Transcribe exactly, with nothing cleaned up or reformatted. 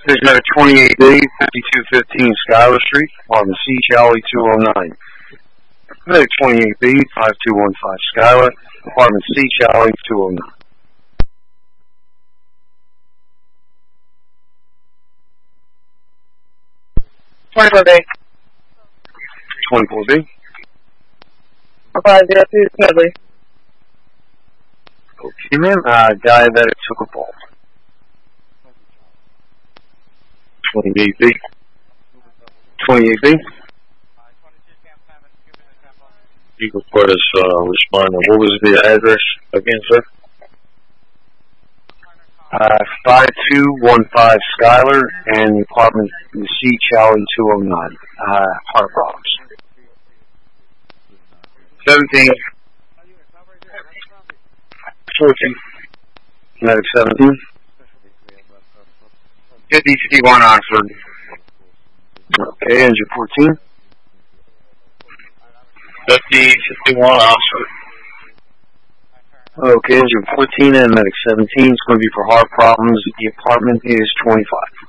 There's another twenty-eight B, fifty-two fifteen Schuyler Street, apartment C, Charlie two oh nine. Another twenty-eight B, five two one five Schuyler, apartment C, Charlie two oh nine. twenty-four B. twenty-four B. five zero two Smedley. Okay, ma'am. Uh, diabetic took a fall. twenty-eight B. twenty-eight B. Eagle Court is uh, responding. What was the address again, sir? Uh, five two one five Schuyler and the apartment C, Charlie two oh nine. Uh, Heart Problems. seventeen. fourteen. Medic seventeen. fifty fifty-one Oxford. Okay, engine fourteen. fifty fifty-one Oxford. Okay, engine fourteen and medic seventeen is going to be for heart problems. The apartment is twenty-five.